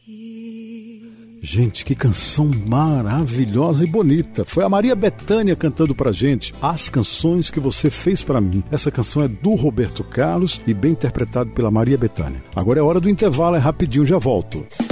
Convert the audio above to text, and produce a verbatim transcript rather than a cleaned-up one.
Gente, que canção maravilhosa e bonita. Foi a Maria Bethânia cantando pra gente As Canções que Você Fez Pra Mim. Essa canção é do Roberto Carlos e bem interpretado pela Maria Bethânia. Agora é hora do intervalo, é rapidinho, já volto.